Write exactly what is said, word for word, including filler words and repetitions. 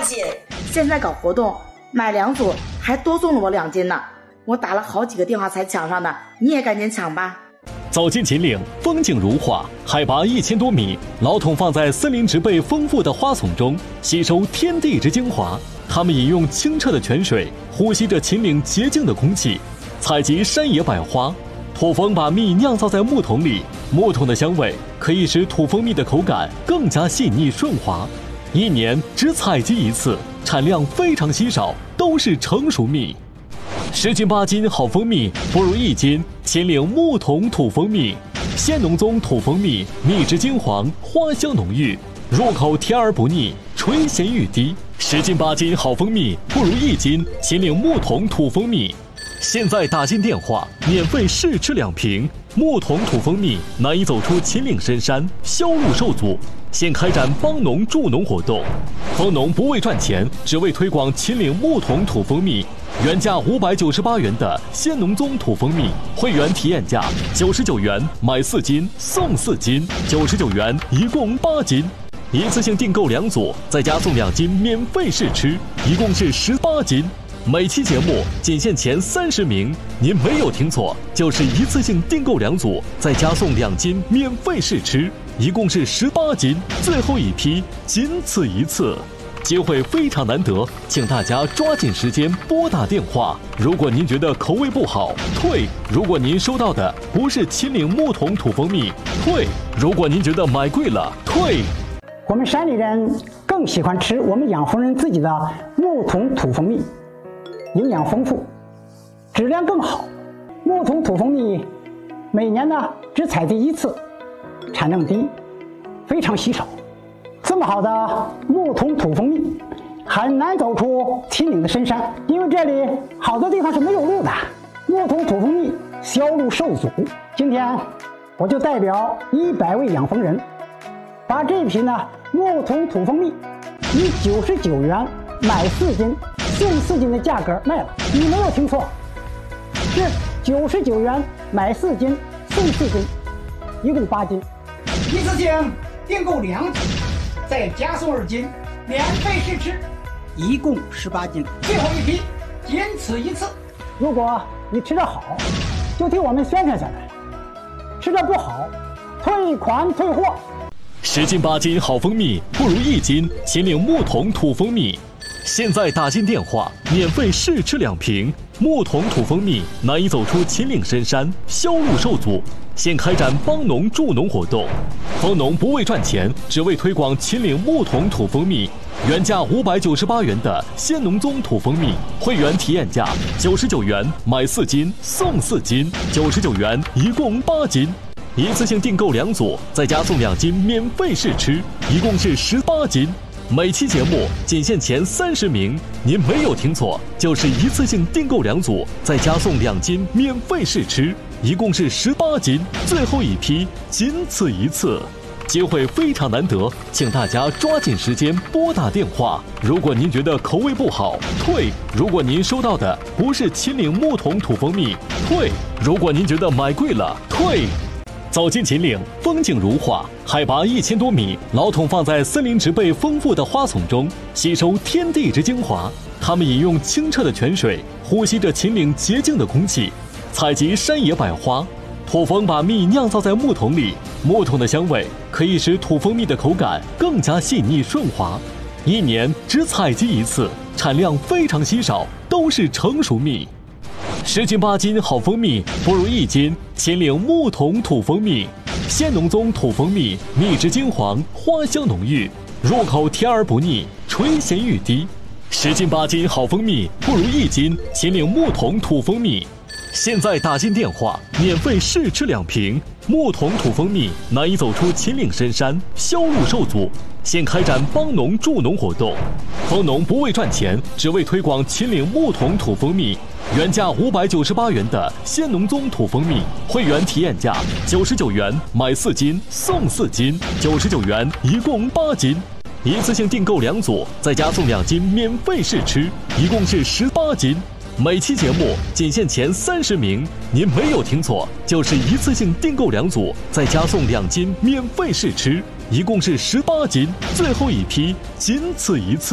斤。现在搞活动，买两组还多送了我两斤呢。我打了好几个电话才抢上的，你也赶紧抢吧。 走进秦岭，风景如画，海拔一千多米，老桶放在森林植被丰富的花丛中，吸收天地之精华。他们饮用清澈的泉水，呼吸着秦岭洁净的空气，采集山野百花。土蜂把蜜酿造在木桶里，木桶的香味可以使土蜂蜜的口感更加细腻顺滑。一年只采集一次，产量非常稀少，都是成熟蜜。十斤八斤好蜂蜜，不如一斤秦岭木桶土蜂蜜。鲜浓棕土蜂蜜，蜜质金黄，花香浓郁，入口甜而不腻，垂涎欲滴。十斤八斤好蜂蜜，不如一斤秦岭木桶土蜂蜜。现在打进电话，免费试吃两瓶。木桶土蜂蜜难以走出秦岭深山，销路受阻。现开展帮农助农活动，蜂农不为赚钱，只为推广秦岭木桶土蜂蜜。原价五百九十八元的鲜浓棕土蜂蜜，会员体验价九十九元，买四斤送四斤，九十九元一共八斤。一次性订购两组，再加送两斤免费试吃，一共是十八斤。每期节目仅限前三十名，您没有听错，就是一次性订购两组，再加送两斤免费试吃，一共是十八斤，最后一批，仅此一次。机会非常难得，请大家抓紧时间拨打电话。如果您觉得口味不好，退；如果您收到的不是秦岭木桶土蜂蜜，退；如果您觉得买贵了，退。 我们山里人更喜欢吃我们养蜂人自己的木桶土蜂蜜，营养丰富，质量更好。木桶土蜂蜜每年呢只采集一次，产量低，非常稀少。这么好的木桶土蜂蜜很难走出秦岭的深山，因为这里好多地方是没有路的，木桶土蜂蜜销路受阻。今天我就代表一百位养蜂人，把这瓶呢木桶土蜂蜜以九十九元买四斤送四斤的价格卖了。你没有听错，是九十九元买四斤送四斤，一共八斤。一次性订购两斤，再加送二斤，免费试吃，一共十八斤，最后一批，仅此一次。如果你吃得好，就替我们宣传下来；吃得不好，退款退货。 十斤八斤好蜂蜜，不如一斤秦岭木桶土蜂蜜。现在打进电话，免费试吃两瓶。木桶土蜂蜜难以走出秦岭深山，销路受阻。现开展帮农助农活动，蜂农不为赚钱，只为推广秦岭木桶土蜂蜜。原价五百九十八元的鲜浓棕土蜂蜜，会员体验价九十九元，买四斤送四斤，九十九元一共八斤。一次性订购两组，再加送两斤免费试吃，一共是十八斤。每期节目仅限前三十名，您没有听错，就是一次性订购两组，再加送两斤免费试吃，一共是十八斤，最后一批，仅此一次。机会非常难得，请大家抓紧时间拨打电话。如果您觉得口味不好，退；如果您收到的不是秦岭木桶土蜂蜜，退；如果您觉得买贵了，退。走进秦岭，风景如画，海拔一千多米，老桶放在森林植被丰富的花丛中，吸收天地之精华。他们饮用清澈的泉水，呼吸着秦岭洁净的空气，采集山野百花。土蜂把蜜酿造在木桶里，木桶的香味可以使土蜂蜜的口感更加细腻顺滑。一年只采集一次，产量非常稀少，都是成熟蜜。十斤八斤好蜂蜜，不如一斤秦岭木桶土蜂蜜。鲜浓棕土蜂蜜，蜜质金黄，花香浓郁，入口甜而不腻，垂涎欲滴。十斤八斤好蜂蜜，不如一斤秦岭木桶土蜂蜜。现在打进电话，免费试吃两瓶。木桶土蜂蜜难以走出秦岭深山，销路受阻。现开展帮农助农活动，蜂农不为赚钱，只为推广秦岭木桶土蜂蜜。原价五百九十八元的鲜浓棕土蜂蜜，会员体验价九十九元，买四斤送四斤，九十九元一共八斤。一次性订购两组，再加送两斤免费试吃，一共是十八斤。每期节目仅限前三十名，您没有听错，就是一次性订购两组，再加送两斤免费试吃，一共是十八斤，最后一批，仅此一次。